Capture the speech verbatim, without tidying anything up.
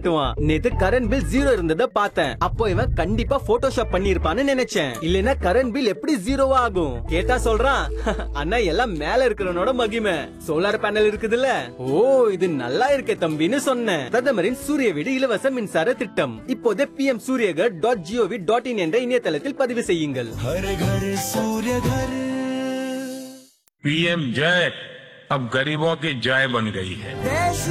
காட்டுவான். நேத்து current bill zero இருந்தத பார்த்தேன். அப்போ இவன் கண்டிப்பா போட்டோஷாப் பண்ணி இருப்பான்னு நினைச்சேன். இல்லனா கரண்ட் பில் எப்படி ஜீரோவா ஆகும்? கேட்டா சொல்றான், அண்ணா எல்லாம் மேல இருக்கிறவனோட மகிமை. சோலார் பேனல் இருக்குதுல்ல, ஓ இது நல்லா இருக்கே தம்பின்னு சொன்னேன். பிரதமரின் சூரிய வீடு இலவச மின்சார திட்டம். இப்போதே B M Surya Ghar dot gov dot in என்ற இணையதளத்தில் பதிவு செய்யுங்கள். हर घर सूर्य घर। पीएम जय अब गरीबों की जय बन गई है।